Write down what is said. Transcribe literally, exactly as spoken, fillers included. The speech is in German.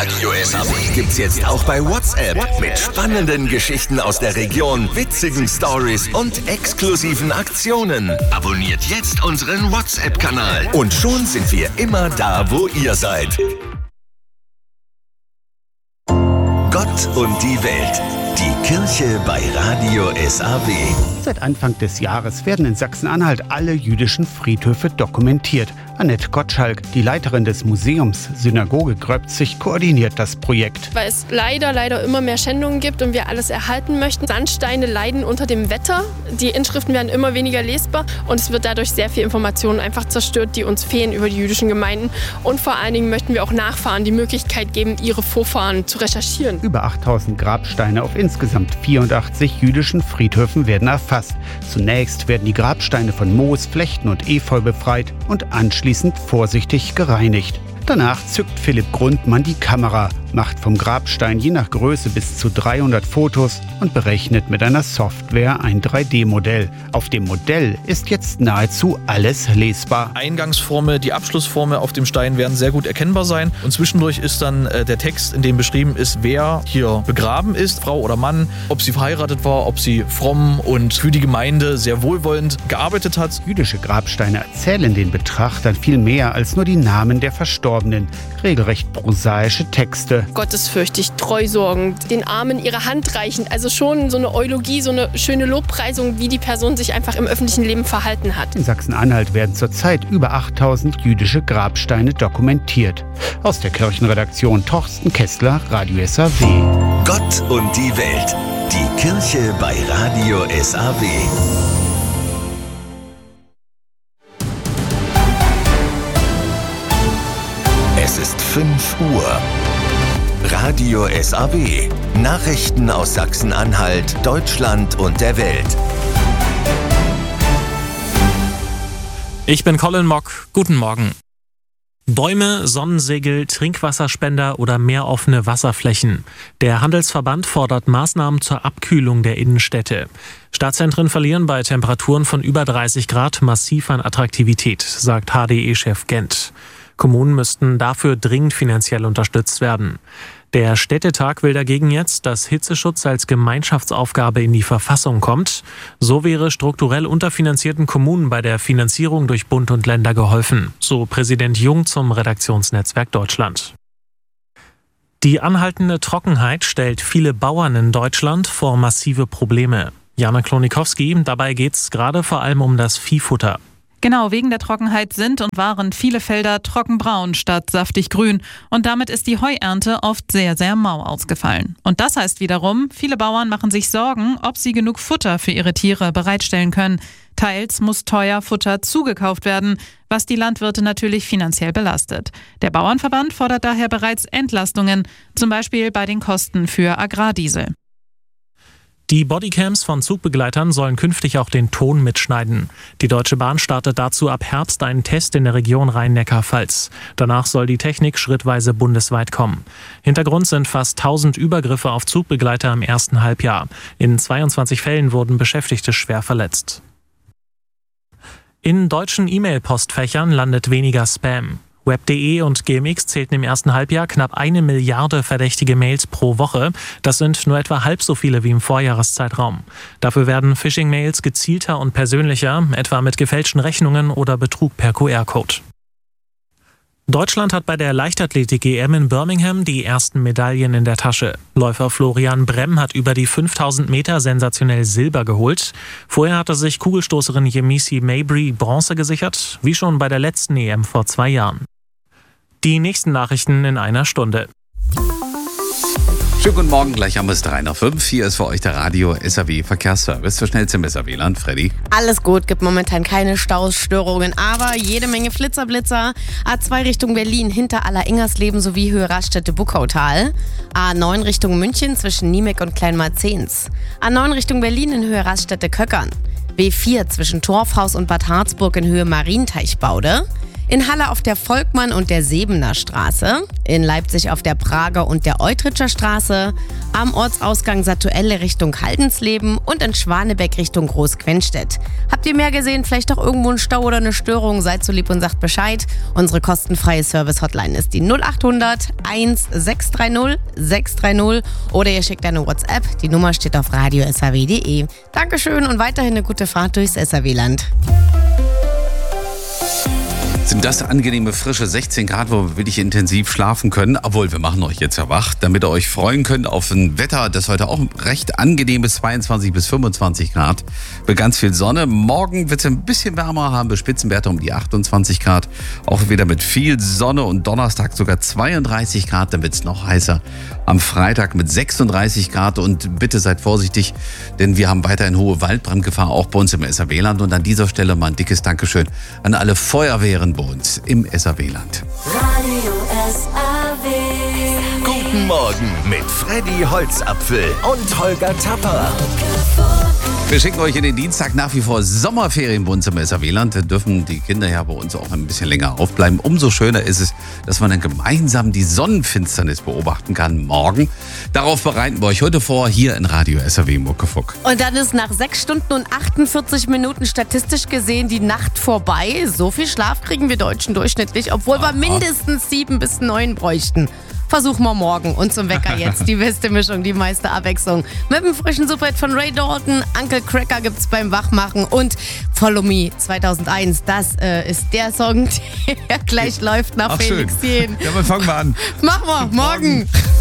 Radio S A B gibt's jetzt auch bei WhatsApp. Mit spannenden Geschichten aus der Region, witzigen Stories und exklusiven Aktionen. Abonniert jetzt unseren WhatsApp-Kanal. Und schon sind wir immer da, wo ihr seid. Gott und die Welt. Die Kirche bei Radio S A B. Seit Anfang des Jahres werden in Sachsen-Anhalt alle jüdischen Friedhöfe dokumentiert. Annette Gottschalk, die Leiterin des Museums Synagoge Gröbzig, koordiniert das Projekt. Weil es leider, leider immer mehr Schändungen gibt und wir alles erhalten möchten. Sandsteine leiden unter dem Wetter. Die Inschriften werden immer weniger lesbar und es wird dadurch sehr viel Information einfach zerstört, die uns fehlen über die jüdischen Gemeinden. Und vor allen Dingen möchten wir auch Nachfahren die Möglichkeit geben, ihre Vorfahren zu recherchieren. Über achttausend Grabsteine auf insgesamt vierundachtzig jüdischen Friedhöfen werden erfasst. Zunächst werden die Grabsteine von Moos, Flechten und Efeu befreit und anschließend vorsichtig gereinigt. Danach zückt Philipp Grundmann die Kamera, macht vom Grabstein je nach Größe bis zu dreihundert Fotos und berechnet mit einer Software ein drei D Modell. Auf dem Modell ist jetzt nahezu alles lesbar. Eingangsformel, die Abschlussformel auf dem Stein werden sehr gut erkennbar sein. Und zwischendurch ist dann äh, der Text, in dem beschrieben ist, wer hier begraben ist, Frau oder Mann, ob sie verheiratet war, ob sie fromm und für die Gemeinde sehr wohlwollend gearbeitet hat. Jüdische Grabsteine erzählen den Betrachtern viel mehr als nur die Namen der Verstorbenen. Regelrecht prosaische Texte. Gottesfürchtig, treusorgend, den Armen ihre Hand reichend. Also schon so eine Eulogie, so eine schöne Lobpreisung, wie die Person sich einfach im öffentlichen Leben verhalten hat. In Sachsen-Anhalt werden zurzeit über achttausend jüdische Grabsteine dokumentiert. Aus der Kirchenredaktion Torsten Kessler, Radio S A B. Gott und die Welt. Die Kirche bei Radio S A B. Es ist fünf Uhr. Radio S A B. Nachrichten aus Sachsen-Anhalt, Deutschland und der Welt. Ich bin Colin Mock. Guten Morgen. Bäume, Sonnensegel, Trinkwasserspender oder mehr offene Wasserflächen. Der Handelsverband fordert Maßnahmen zur Abkühlung der Innenstädte. Stadtzentren verlieren bei Temperaturen von über dreißig Grad massiv an Attraktivität, sagt H D E-Chef Gent. Kommunen müssten dafür dringend finanziell unterstützt werden. Der Städtetag will dagegen jetzt, dass Hitzeschutz als Gemeinschaftsaufgabe in die Verfassung kommt. So wäre strukturell unterfinanzierten Kommunen bei der Finanzierung durch Bund und Länder geholfen, so Präsident Jung zum Redaktionsnetzwerk Deutschland. Die anhaltende Trockenheit stellt viele Bauern in Deutschland vor massive Probleme. Jana Klonikowski, dabei geht es gerade vor allem um das Viehfutter. Genau, wegen der Trockenheit sind und waren viele Felder trockenbraun statt saftig grün. Und damit ist die Heuernte oft sehr, sehr mau ausgefallen. Und das heißt wiederum, viele Bauern machen sich Sorgen, ob sie genug Futter für ihre Tiere bereitstellen können. Teils muss teuer Futter zugekauft werden, was die Landwirte natürlich finanziell belastet. Der Bauernverband fordert daher bereits Entlastungen, zum Beispiel bei den Kosten für Agrardiesel. Die Bodycams von Zugbegleitern sollen künftig auch den Ton mitschneiden. Die Deutsche Bahn startet dazu ab Herbst einen Test in der Region Rhein-Neckar-Pfalz. Danach soll die Technik schrittweise bundesweit kommen. Hintergrund sind fast tausend Übergriffe auf Zugbegleiter im ersten Halbjahr. In zweiundzwanzig Fällen wurden Beschäftigte schwer verletzt. In deutschen E-Mail-Postfächern landet weniger Spam. web punkt de und G M X zählten im ersten Halbjahr knapp eine Milliarde verdächtige Mails pro Woche. Das sind nur etwa halb so viele wie im Vorjahreszeitraum. Dafür werden Phishing-Mails gezielter und persönlicher, etwa mit gefälschten Rechnungen oder Betrug per Q R-Code. Deutschland hat bei der Leichtathletik-E M in Birmingham die ersten Medaillen in der Tasche. Läufer Florian Bremm hat über die fünftausend Meter sensationell Silber geholt. Vorher hatte sich Kugelstoßerin Yemisi Mabry Bronze gesichert, wie schon bei der letzten E M vor zwei Jahren. Die nächsten Nachrichten in einer Stunde. Schönen guten Morgen, gleich haben wir es drei nach fünf. Hier ist für euch der Radio S A B Verkehrsservice für schnellste im S A B-Land. Freddy? Alles gut, gibt momentan keine Stausstörungen, aber jede Menge Flitzerblitzer. A zwei Richtung Berlin hinter Aller-Ingersleben sowie Höhe Raststätte Buckautal. A neun Richtung München zwischen Niemek und Kleinmarzens. A neun Richtung Berlin in Höhe Raststätte Köckern. B vier zwischen Torfhaus und Bad Harzburg in Höhe Marienteichbaude. In Halle auf der Volkmann- und der Sebener Straße. In Leipzig auf der Prager und der Eutritscher Straße. Am Ortsausgang Satuelle Richtung Haldensleben und in Schwanebeck Richtung Großquenstedt. Habt ihr mehr gesehen? Vielleicht auch irgendwo ein Stau oder eine Störung? Seid so lieb und sagt Bescheid. Unsere kostenfreie Service-Hotline ist die null acht hundert eins sechs drei null sechs drei null oder ihr schickt eine WhatsApp. Die Nummer steht auf radio s h w punkt d e. Dankeschön und weiterhin eine gute Fahrt durchs S H W-Land. Sind das angenehme, frische sechzehn Grad, wo wir wirklich intensiv schlafen können? Obwohl, wir machen euch jetzt ja wach, damit ihr euch freuen könnt auf ein Wetter, das heute auch recht angenehm ist, zweiundzwanzig bis fünfundzwanzig Grad. Mit ganz viel Sonne. Morgen wird es ein bisschen wärmer, haben wir Spitzenwerte um die achtundzwanzig Grad. Auch wieder mit viel Sonne und Donnerstag sogar zweiunddreißig Grad, dann wird es noch heißer. Am Freitag mit sechsunddreißig Grad und bitte seid vorsichtig, denn wir haben weiterhin hohe Waldbrandgefahr, auch bei uns im S H W-Land. Und an dieser Stelle mal ein dickes Dankeschön an alle Feuerwehren bei uns im S H W-Land. Radio S R W. Guten Morgen mit Freddy Holzapfel und Holger Tapper. Wir schicken euch in den Dienstag nach wie vor Sommerferien bei uns im S H W-Land. Da dürfen die Kinder ja bei uns auch ein bisschen länger aufbleiben. Umso schöner ist es, dass man dann gemeinsam die Sonnenfinsternis beobachten kann morgen. Darauf bereiten wir euch heute vor, hier in Radio S R W Muckefuck. Und dann ist nach sechs Stunden und achtundvierzig Minuten statistisch gesehen die Nacht vorbei. So viel Schlaf kriegen wir Deutschen durchschnittlich, obwohl wir mindestens sieben bis neun bräuchten. Versuchen wir morgen und zum Wecker jetzt die beste Mischung, die meiste Abwechslung. Mit dem frischen Superhit von Ray Dalton, Uncle Cracker gibt's beim Wachmachen und Follow Me zweitausendeins. Das äh, ist der Song, der gleich läuft nach Ach, Felix schön. Jähn. Ja, dann fangen wir an. Machen wir, morgen. morgen.